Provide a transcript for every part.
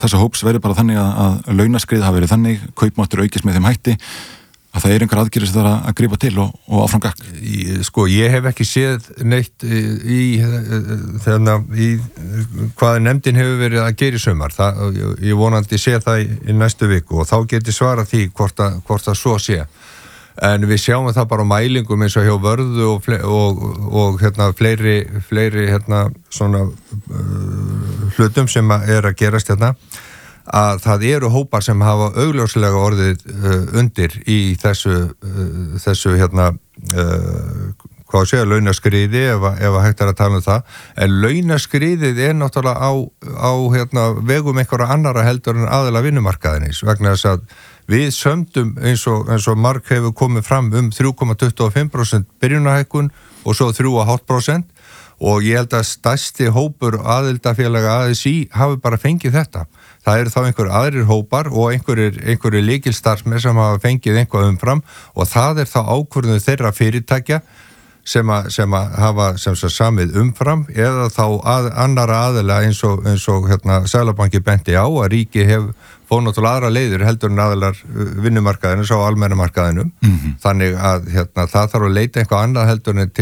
þessa hóps verið bara þannig að launaskrið hafi verið þannig, kaupmáttur aukist með þeim hætti að það einhver aðgerðir sem það að grípa til og áfram gakk. Sko, ég hef ekki séð neitt í hvað nefndin hefur verið að gera í sumar. Ég vonandi sé það í næstu viku og þá geti svara því hvort það svo sé. En við sjáum það bara á mælingum eins og hjá Vörðu og fleiri svona hlutum sem að gerast að það eru hópar sem hafa augljóslega orðið undir í þessu launaskriði ef hægt að tala það, en launaskriðið náttúrulega á vegum einhverja annara heldur en aðila vinnumarkaðinins, vegna þess að við sömdum eins og marg hefur komið fram 3,25% byrjunarhækkun og svo 3,5%, og ég held að stærsti hópur aðildafélaga ASÍ hafi bara fengið þetta. Það eru þá einhverjir aðrir hópar og einhverjir lykilstarfsmenn sem hafa fengið einhvað umfram, og það þá ákvörðun þeirra fyrirtækja sem hafa samið umfram, eða þá annara aðila eins og Seðlabanki benti á að ríki fór náttúrulega aðra leiðir heldur en aðilar vinnumarkaðinu á almenna markaðinum. Þannig að það þarf að leita eitthvað annað heldur en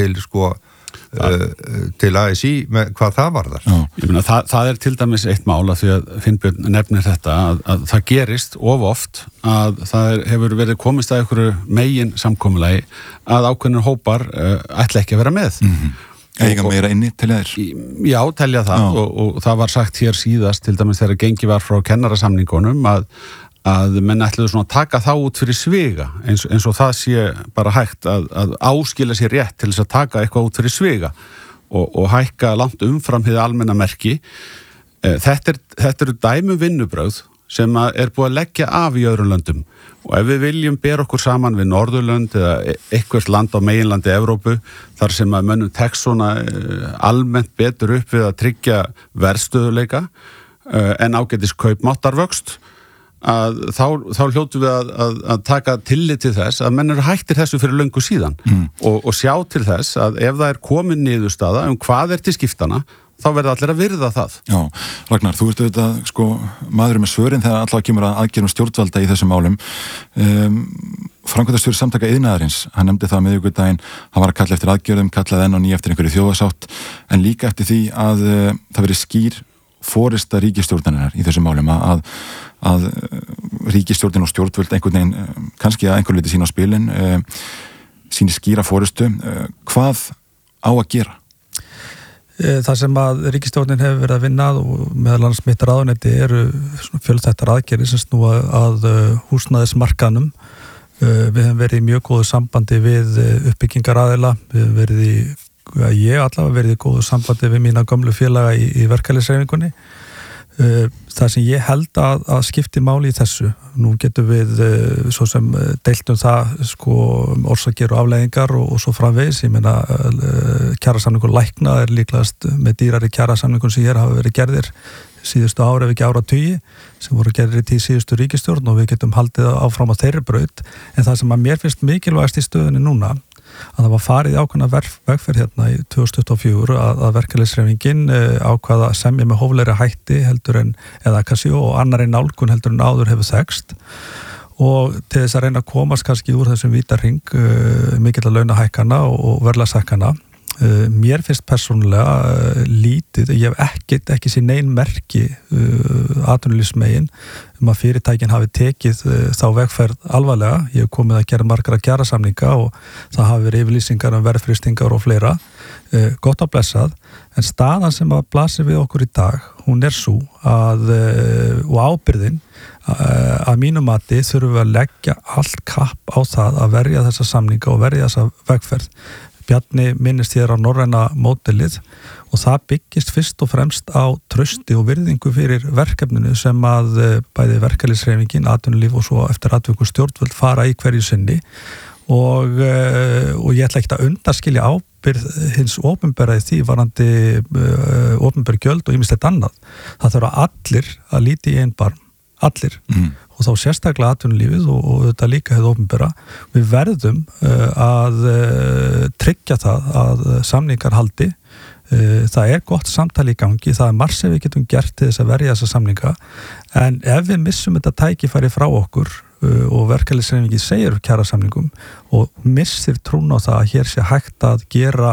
til ASÍ með hvað það varðar. Ég meina, það til dæmis eitt mál að því að Finnbjörn nefnir þetta að það gerist of oft að það hefur verið komist að einhverju megin samkomulagi að ákveðnir hópar ætla ekki að vera með. Eiga meira inni, telja þér? Já, telja það og það var sagt hér síðast til dæmis þegar gengið var frá kennarasamningunum að menn ætluðu svona að taka þá út fyrir sviga eins og það sé bara hægt að áskila sér rétt til þess að taka eitthvað út fyrir sviga og hækka langt umfram hið almenna merki. Þetta eru dæmi vinnubrögð sem er búið að leggja af í öðrum löndum, og ef við viljum bera okkur saman við Norðurlönd eða eitthvert land á meginlandi Evrópu þar sem að mönnum tekst svona almennt betur upp við að tryggja verðstöðuleika en ágætis kaupmáttarvöxt, að þá hljótum við að taka tillit til þess að menn eru hættir þessu fyrir löngu síðan og sjá til þess að ef það er komin niðurstaða hvað er til skiptana, þá verða allir að virða það. Já, Ragnar, þú ert auðvitað maðurinn með svörin þegar allavega kemur að aðgerum stjórnvalda í þessum málum. Framkvæmdastjóri Samtaka iðnaðarins, hann nefndi það miðvikudaginn, hann var að kalla eftir aðgerðum, kallaði enn og ný eftir einhverju þjóðarsátt, en líka eftir því að það verið skýr forysta ríkisstjórnarinnar í þessum málum, að ríkisstjórnin og stjórnvöld einhvern veginn, kannski að einhver leyti sína á spilin, síni skýra forystu. Hvað á að gera? Það sem að ríkisstjórnin hefur verið að vinna og meðal annars mitt ráðuneyti eru fjölþættar aðgerðir sem snúa að húsnæðismarkaðnum. Við hefum verið í mjög góðu sambandi við uppbyggingaraðila, ég allavega verið í góðu sambandi við mína gömlu félaga í verkalýðshreyfingunni. Það sem ég held að skipti máli í þessu, nú getum við svo sem deilt það orsakir og afleiðingar og svo framvegis. Ég meina kjarasamningur lækna er líklegast með dýrari kjarasamningur sem hér hafa verið gerðir síðustu ára ef ekki áratugi, sem voru gerðir í tíð síðustu ríkisstjórn, og við getum haldið áfram á þeirri braut. En það sem að mér finnst mikilvægast í stöðunni núna, að það var farið ákveðna vegferð hérna í 2024 að verkalýðshreyfingin ákvaða að semja með hóflegri hætti heldur en, eða kannski og annarri nálgun heldur en áður hefur þekst, og til þess að reyna að komast kannski úr þessum vítarhring mikilla launahækkana og verðlagshækkana. Mér finnst persónulega lítið, ég hef ekki séð nein merki atvinnulífsmegin að fyrirtækin hafi tekið þá vegferð alvarlega. Ég hef komið að gera margra kjarasamninga og það hafi verið yfirlýsingar verðfrystingar og fleira, gott að blessað, en staðan sem að blasir við okkur í dag, hún er sú að, og ábyrðin að mínu mati þurfum við að leggja allt kapp á það að verja þessa samninga og verja þessa vegferð. Bjarni minnist hér á norræna módelið og það byggist fyrst og fremst á trausti og virðingu fyrir verkefninu sem að bæði verkalýðshreyfingin, atvinnulíf og svo eftir atvikum stjórnvöld fara í hverju sinni, og ég ætla ekki að undanskilja ábyrgð hins opinbera í því varandi opinber gjöld og ýmislegt annað. Það þurfa allir að líti í einn barm, allir. Og þá sérstaklega atvinnulífið og þetta líka hefði opinbera. Við verðum að tryggja það að samningar haldi, Það gott samtali í gangi, það margt sem við getum gert til þess að verja þessa samninga, en ef við missum þetta tækifæri frá okkur og verkalýðshreyfingin segir upp kjarasamningum og missir trún á það að hér sé hægt að gera,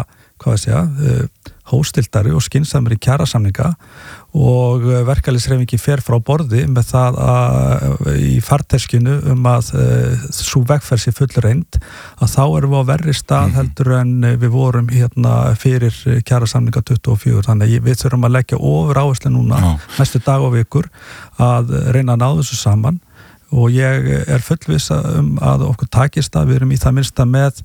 hóstildari og skynsamri kjarasamninga og verkalýðshreyfingin fer frá borði með það í farteskinu að sú vegferð sé fullreynd, að þá erum við á verri stað heldur en við vorum fyrir kjarasamninga 24, þannig að við þurfum að leggja ofur áherslu núna næstu dag og vikur að reyna að ná þessu saman og ég fullviss að okkur takist að við erum í það minnsta með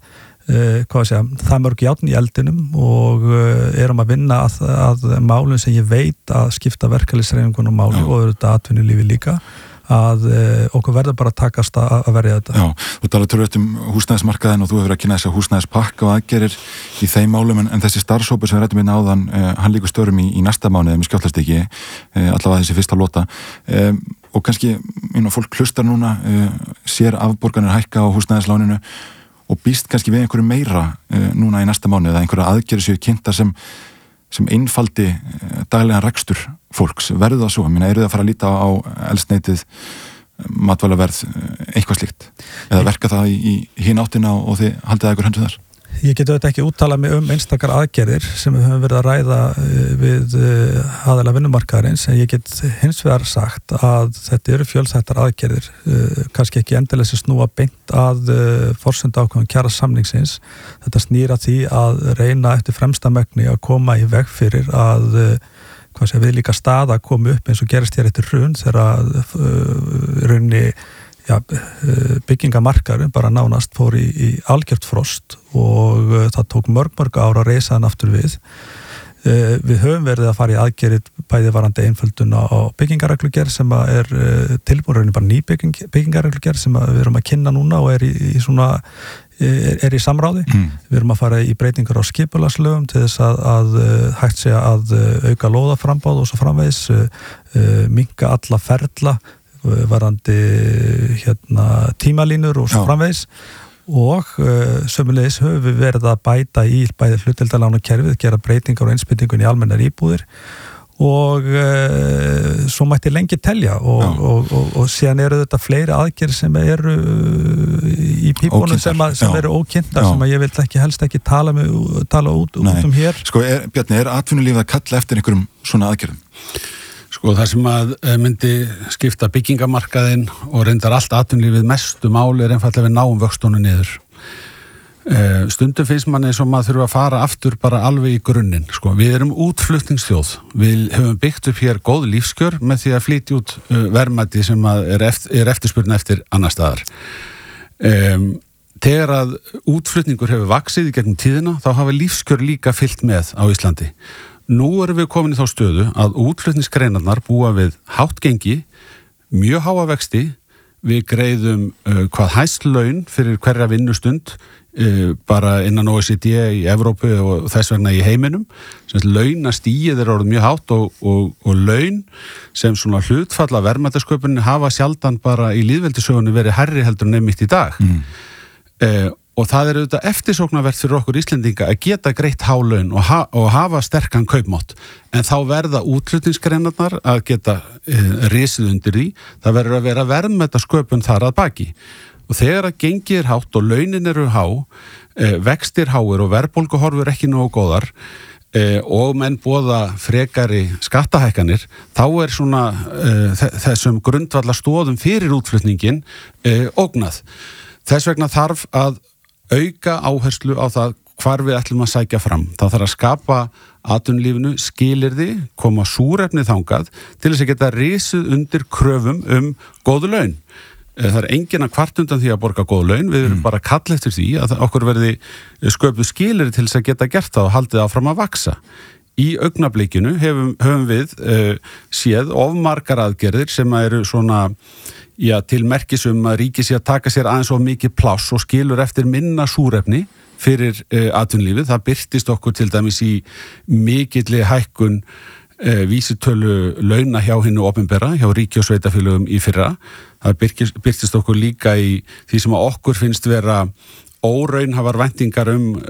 það mörg járn í eldinum og erum að vinna að málum sem ég veit að skipta verkalýðshreyfingunum máli og auðvitað atvinnulífi líka að okkur verður bara að takast að verja þetta. Já, þú talar tölvöld húsnæðismarkaðin og þú hefur að kynna þess að húsnæðispakka og aðgerir í þeim málum en þessi starfshópur sem við rættum inn áðan, hann líkur störum í næsta mánuði með skjóllastiki, allavega þessi fyrsta lota og kannski fólk hlustar núna, sér afborganir hækka á húsnæðisláninu og býst kannski við einhverju meira núna í næsta mánuð eða einhverju aðgerðir séu kynntar sem einfaldi daglegan rekstur fólks. Verður það svo? Eru þið að fara að líta á eldsneytið, matvælaverð, eitthvað slíkt? Eða verka það í hin áttina og þið haldið að ykkur hendur þar? Ég get auðvitað ekki úttalað mig einstakar aðgerðir sem við höfum verið að ræða við aðila vinnumarkaðarins en ég get hins vegar sagt að þetta eru fjölþættar aðgerðir, kannski ekki endilega sem snúa beint að forsenda ákveðum kjarasamningsins. Þetta snýr að því að reyna eftir fremsta megni að koma í veg fyrir að við líka staða komi upp eins og gerist hér eftir hrun þegar runni byggingamarkaður bara nánast fór í algjört frost og það tók mörg ára að reisa hann aftur við. Við höfum verið að fara í aðgerðir bæði varandi einföldun á byggingareglugerð sem tilbúin bara ný byggingareglugerð sem við erum að kynna núna og í samráði. Við erum að fara í breytingar á skipulagslögum til þess að hægt sé að auka lóðaframbáð og svo framvegis, minnka alla ferla varandi tímalínur og svo framvegis og sömulegis höfum við verið að bæta í bæði hlutdeildarlánakerfið, gera breytingar og innspýtingun í almennar íbúðir og svo mætti lengi telja og síðan eru þetta fleiri aðgerðir sem eru í pípunum sem eru ókynntar sem að ég vil helst ekki tala út hér. Bjarni, atvinnulífið að kalla eftir einhverjum svona aðgerðum? Það sem að myndi skipta byggingamarkaðinn og reyndar allt atvinnulífið mestu máli einfallega við náum vöxtunum niður. Stundum finnst manni eins og maður þurfa að fara aftur bara alveg í grunninn. Við erum útflutningsþjóð. Við höfum byggt upp hér góð lífskjör með því að flytja út verðmæti sem er eftirspurn eftir annar staðar. Þegar að útflutningur hefur vaxið í gegnum tíðina þá hafa lífskjör líka fylgt með á Íslandi. Nú erum við komin í þá stöðu að útflutningsgreinarnar búa við hátt gengi, mjög háa vexti, við greiðum hvað hæst laun fyrir hverja vinnustund bara innan OECD í Evrópu og þess vegna í heiminum. Launastigið orðið mjög hátt og laun sem svona hlutfalla verðmætasköpunin hafa sjaldan bara í lýðveldissögunni verið hærri heldur en einmitt í dag. Og það auðvitað eftirsóknarvert fyrir okkur Íslendinga að geta greitt há laun og hafa sterkan kaupmátt. En þá verða útflutningsgreinarnar að geta risið undir því. Það verður að vera verðmætasköpun þar að baki. Og þegar að gengið hátt og launin eru há, vextir háir og verðbólguhorfur ekki nógu góðar og menn boða frekari skattahækkanir, þá svona þessum grundvallastóðum fyrir útflutningin ógnað. Þess vegna þarf að auka áherslu á það hvar við ætlum að sækja fram. Það þarf að skapa atvinnulífinu skilyrði, koma súrefni þangað til þess að geta risið undir kröfum góðu laun. Það enginn að kvart undan því að borga góðu laun, við erum bara að kalla eftir því að okkur verði sköpuð skilyrði til þess að geta gert það og haldið áfram að vaksa. Í augnablikinu höfum við séð of margar aðgerðir sem eru svona til merkisum að ríkið sé að taka sér aðeins of mikið pláss og skilur eftir minna súrefni fyrir atvinnulífið. Það birtist okkur til dæmis í mikilli hækkun vísitölu launa hjá hinu opinbera, hjá ríki og sveitafélögum í fyrra. Það birtist okkur líka í því sem að okkur finnst vera óraunhæfar væntingar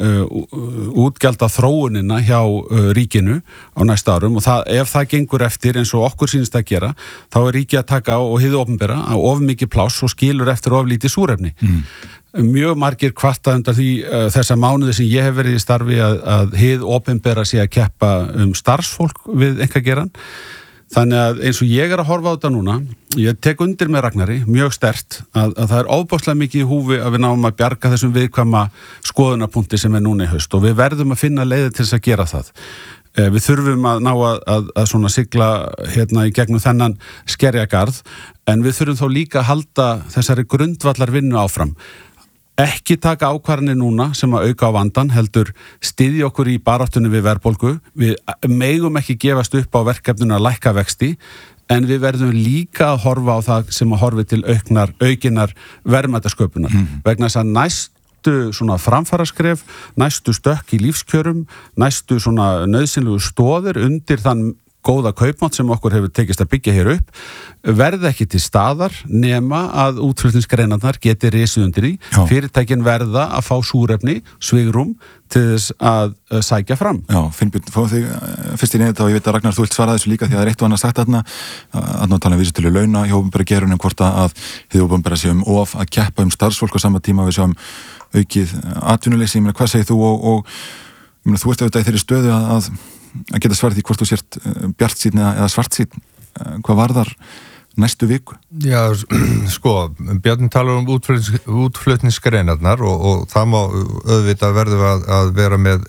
útgjalda þróunina hjá ríkinu á næsta árum og ef það gengur eftir eins og okkur sýnist að gera, þá ríkið að taka og hið opinbera á of mikið pláss og skilur eftir of lítið súrefni. Mjög margir kvarta undan því þessa mánuði sem ég hef verið í starfi að hið opinbera sé að keppa starfsfólk við einkageirann. Þannig að eins og ég að horfa á þetta núna, ég tek undir með Ragnari, mjög sterkt, að það er ofboðslega mikið í húfi að við náum að bjarga þessum viðkvæma skoðunarpunkti sem er núna í haust og við verðum að finna leiðir til þess að gera það. Við þurfum að ná að svona sigla hérna í gegnum þennan skerjagarð, en við þurfum þó líka að halda þessari grundvallar vinnu áfram. Ekki taka ákvarðanir núna sem að auka á vandan, heldur styðja okkur í baráttunni við verðbólgu. Við megum ekki gefast upp á verkefninu að lækka vexti, en við verðum líka að horfa á það sem að horfi til aukinar verðmætasköpunar. Vegna þess að næstu svona framfaraskref, næstu stökk í lífskjörum, næstu svona nauðsynlegu stoðir undir þann góða kaupmátt sem okkur hefur tekist að byggja hér upp, verði ekki til staðar nema að útflutningsgreinarnar geti risið undir því. Fyrirtækin verða að fá súrefni, svigrúm til þess að sækja fram. Já, Finnbjörn, fáum þig fyrst í nefnt og ég veit að Ragnar, þú vilt svara þessu líka því að það er eitt og annað sagt þarna tala um vísitölu launa hjá opinbera geirunum, hvort að hið opinbera séum of að keppa starfsfólk á sama tíma við sjáum aukið atvinnuleysi. Ég meina, hvað segir þú og ég meina, þú ert auðvitað í þeirri stöðu að geta svarað því hvort þú sért bjartsýnn eða svartsýnn, hvað varðar næstu viku? Já, sko, Bjarni talar um útflutningsgreinarnar og það má auðvitað verður að vera með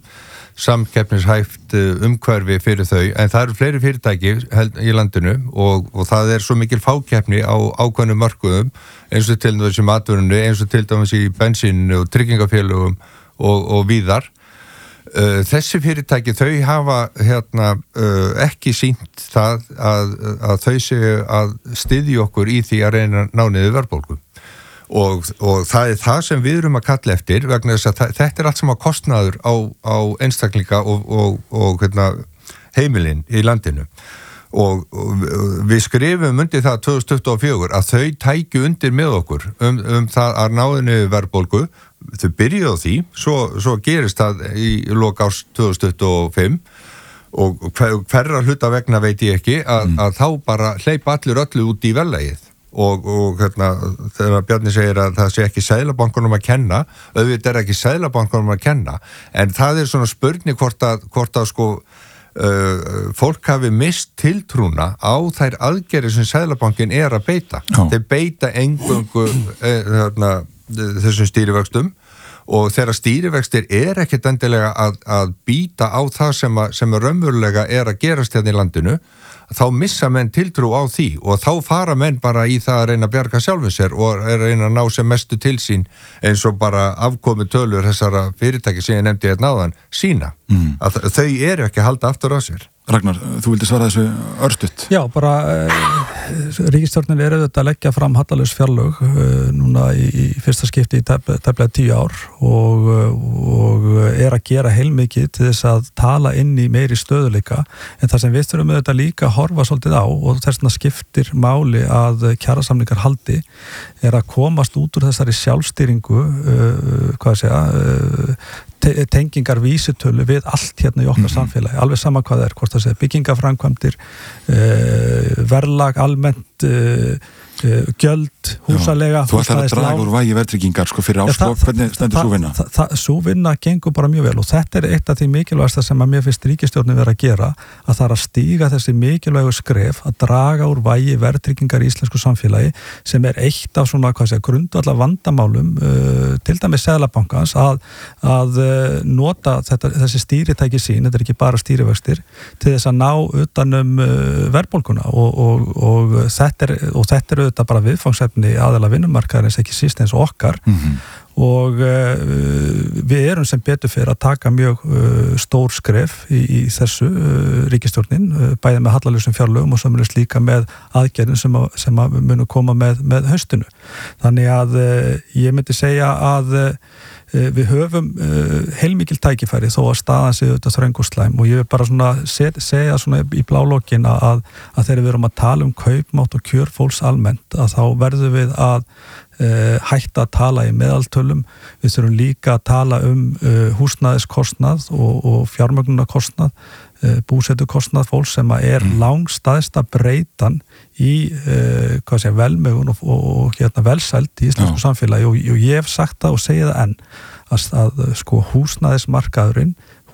samkeppnishæft umhverfi fyrir þau, en það eru fleiri fyrirtæki í landinu og það er svo mikil fákeppni á ákveðnum mörkuðum, eins og til dæmis í matvörunni, eins og til dæmis í bensíninu og tryggingafélögum og víðar. Þessi fyrirtæki, þau hafa ekki sýnt það að þau séu að styðja okkur í því að reyna að ná niður verðbólgu og það er það sem við erum að kalla eftir, vegna þess að þetta er allt sem að kostnaður á einstaklinga og heimilin í landinu og við skrifum undir það 2024 að þau tækju undir með okkur það að ná niður verðbólgu. Þau byrjuðu á því, svo gerist það í lok árs 2025 og hverra hluta vegna veit ég ekki að þá bara hleypa allir öllu út í verðlagið og þegar Bjarni segir að það sé ekki Seðlabankanum að kenna, auðvitað er ekki Seðlabankanum að kenna, en það er svona spurning hvort að sko fólk hafi mist tiltrúna á þær aðgerðir sem Seðlabankin er að beita. Þeir beita eingöngu þessum stýrivöxtum og þegar stýrivextir er ekkert endilega að býta á það sem raunverulega er að gerast hérna í landinu, þá missa menn tiltrú á því og þá fara menn bara í það að reyna að bjarga sjálfum sér og reyna að ná sem mestu til sín, eins og bara afkomi tölur þessara fyrirtæki sem ég nefndi hérna áðan sína, að þau eru ekki að halda aftur á sér. Ragnar, þú vildi svara þessu örstutt? Já, bara ríkisstjórnin er auðvitað að leggja fram hallalaus fjárlög núna í fyrsta skipti í tæplega 10 ár og er að gera heilmikið til þess að tala inn í meiri stöðuleika, en það sem við þurfum auðvitað líka að horfa svolítið á og þess vegna skiptir máli að kjarasamningar haldi er að komast út úr þessari sjálfstýringu tengingar vísitölu við allt hérna í okkar samfélagi, alveg sama hvað það er, hvort það sé byggingaframkvæmdir, verðlag almennt, gjöld, húsalega. Þú ætlar að draga úr vægi verðtryggingar fyrir áslokk, hvernig stendur sú vinna? Sú vinna gengur bara mjög vel og þetta er eitt af því mikilvægasta sem að mér finnst ríkisstjórnin vera að gera, að það er að stíga þessi mikilvægu skref að draga úr vægi verðtryggingar í íslensku samfélagi sem er eitt af svona grundvallar vandamálum til dæmis Seðlabankans að nota þessi stýritæki sín, þetta er ekki bara stýrivextir, til þess að ná utanum verðbólguna og þetta er auðvitað bara viðfangsefni aðila vinnumarkaðarins, ekki síst eins og okkar og við erum sem betur fyrir að taka mjög stór skref í þessu ríkisstjórnin, bæði með hallalausum fjárlögum og sömulegis líka með aðgerðin sem að munu koma með haustinu. Þannig að ég myndi segja að við höfum heilmikil tækifæri þó að staðan sé auðvitað þröng og slæm og ég vil bara svona segja svona í blálokin að þegar við erum að tala um kaupmátt og kjör fólks almennt að þá verðum við að hætta að tala í meðaltölum, við þurfum líka að tala húsnæðiskostnað og fjármögnunarkostnað, búsetukostnað fólks sem langstæðsta breytan í velmegun og velsæld í íslensku samfélagi og ég hef sagt það og segi það enn að sko húsnæðismarkaðurinn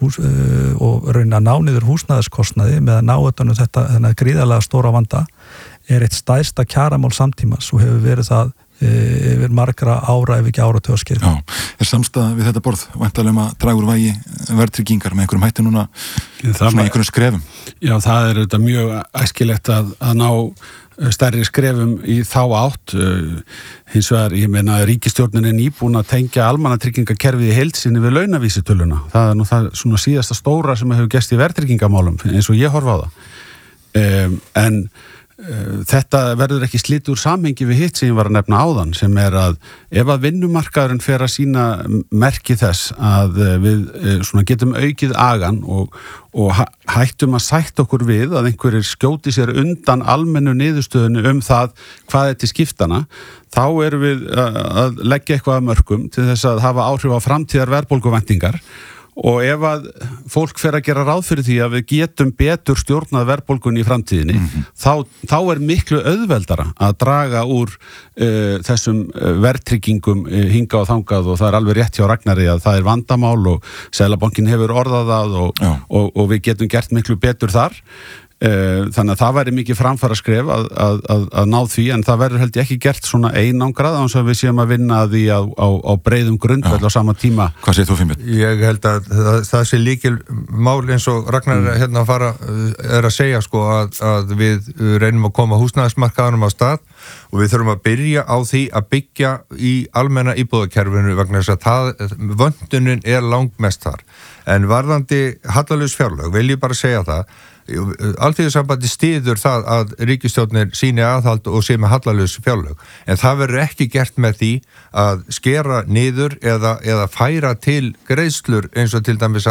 og raunin að ná niður húsnæðiskostnaði með að ná utan þetta gríðarlega stóra vanda eitt stærsta kjaramál samtímans og hefur verið það yfir margra ára ef ekki áratugaskeið. Já, samstaða við þetta borð væntanlega að draga úr vægi verðtryggingar með einhverjum hætti núna svona einhverjum skrefum? Já, það þetta mjög æskilegt að ná stærri skrefum í þá átt. Hins vegar, ég meina, ríkisstjórnin nýbúin að tengja almannatryggingakerfið í heild sinni við launavísitöluna. Það nú það svona síðasta stóra sem hefur gerst í verðtryggingamálum eins og ég horfa á það. En þetta verður ekki slitið úr samhengi við hitt sem ég var að nefna áðan sem að ef að vinnumarkaðurinn fer að sína merki þess að við svona getum aukið agan og hættum að sætta okkur við að einhverjir skjóti sér undan almennu niðurstöðinu það hvað til skiptana, þá erum við að leggja eitthvað að mörkum til þess að hafa áhrif á framtíðar verðbólguvæntingar. Og ef að fólk fer að gera ráð fyrir því að við getum betur stjórnað verðbólgunni í framtíðinni, þá miklu auðveldara að draga úr þessum verðtryggingum hingað og þangað og það alveg rétt hjá Ragnari að það vandamál og Seðlabankinn hefur orðað það og við getum gert miklu betur þar. Þannig að það væri mikið framfara skref að ná því en það verður held ég ekki gert svona einangrað án sem við séum að vinna að því á breiðum grundvöll á sama tíma. Hvað segir þú Finnbjörn? Ég held að það sé líkil mál eins og Ragnar að segja sko að við reynum að koma húsnæðismarkaðanum á stað og við þurfum að byrja á því að byggja í almenna íbúðakerfinu vegna þess að vöndunin langmest þar. En varðandi hallalaus fjárlög vil ég bara segja það Alþýðusambandi styður það að ríkisstjórnir sýni aðhald og sé með hallalaus fjárlög en það verður ekki gert með því að skera niður eða færa til greiðslur eins og til dæmis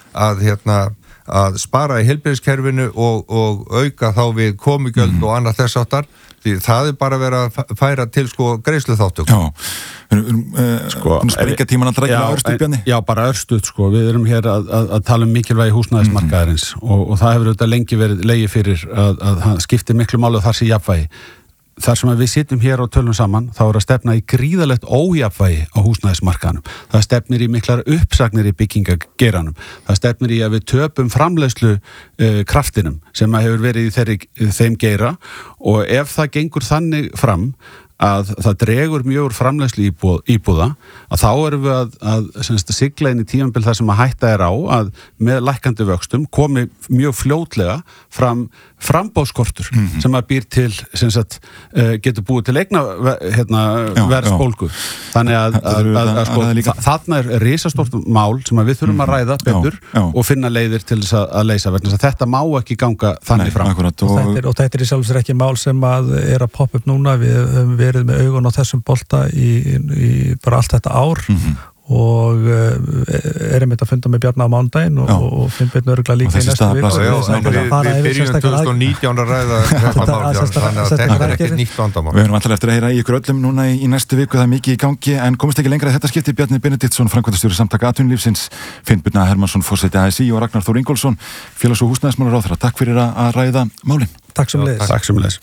að spara í heilbrigðiskerfinu og auka þá við komugjöld og annað þess áttar því það bara verið að færa til greiðsluþáttöku. Sprengja tíman að draga örstuð Bjarni? Já, bara örstuð við erum hér að tala mikilvægi húsnæðismarkaðarins og það hefur auðvitað lengi verið legið fyrir að það skiptir miklu máli og þar sé jafnvægi. Þar sem við sitjum hér og tölum saman, þá að stefna í gríðalegt ójafnvægi á húsnæðismarkaðanum. Það stefnir í miklar uppsagnir í byggingageiranum. Það stefnir í að við töpum framleiðslu kraftinum sem hefur verið í þeim geira og ef það gengur þannig fram að það dregur mjög úr framleiðslu íbúða að þá erum við að sigla inn í tímabil þar sem að hætta á að með lækkandi vöxtum komi mjög fljótlega fram frambóðskortur sem að býr til getur búið til eigna verðsbólgu þannig að þarna risastórt mál sem að við þurfum að ræða betur og finna leiðir til þess að leysa vegna þess að þetta má ekki ganga þannig fram og þetta í sjálfsögur ekki mál sem að pop upp núna við höfum verið með augun á þessum bolta í bara allt þetta ár og erum þetta að funda með Bjarna á mánudaginn og Finnbjörn örugglega líka í næstu viku. Við byrjum 2019 að ræða þetta mál þannig að þetta er ekkert nýtt vandamál. Við höfum alltaf eftir að heyra í ykkur öllum núna í næstu viku, það er mikið í gangi en komist ekki lengra þetta skipti Bjarni Benediktsson, framkvæmdastjóri Samtaka atvinnulífsins, Finnbjörn Hermannsson, forseti ASÍ og Ragnar Þór Ingólfsson, félags- og húsnæðismálaráðherra. Takk fyrir að ræða málin. Takk sömuleiðis.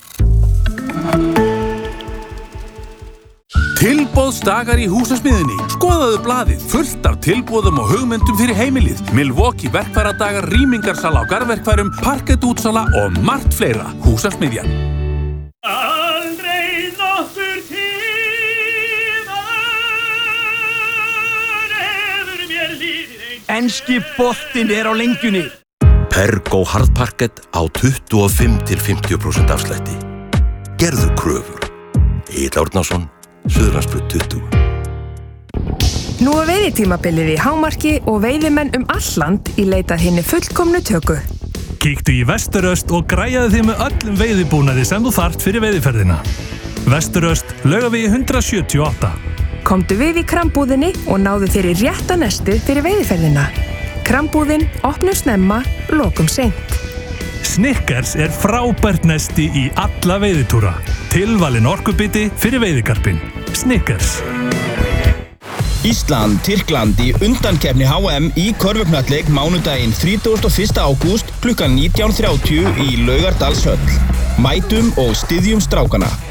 Tilboðsdagar í Húsasmiðjunni. Skoðaðu blaðið, fullt af tilboðum og hugmyndum fyrir heimilið. Milwaukee verkfæradagar, rýmingarsala á garðverkfærum, parkettútsala og margt fleira. Húsasmiðjan. Aldrei nokkur tíma hefur mér lífið Enski boltinn á lengjunni. Pergo hardparkett á 25-50% afslætti. Gerðu kröfur. Egill Árnason, Suðurlandsbraut 20. Nú veiðitímabilið í hámarki og veiðimenn all land í leitað hinni fullkomnu töku. Kíktu í Vesturöst og græjaðu þig með öllum veiðibúnaði sem þú þarft fyrir veiðiferðina. Vesturöst, Laugavegi 178. Komdu við í krambúðinni og náðu þér í rétta nestu fyrir veiðiferðina. Krambúðin opnum snemma, lokum seint. Snickers er frábært nesti í alla veiðitúra. Tilvalin orkubiti fyrir veiðikarpin. Snickers. Ísland, Tyrkland í undankeppni HM í körfuknattleik mánudaginn 31. ágúst klukkan 19:30 í Laugardalshöll. Mætum og styðjum strákana.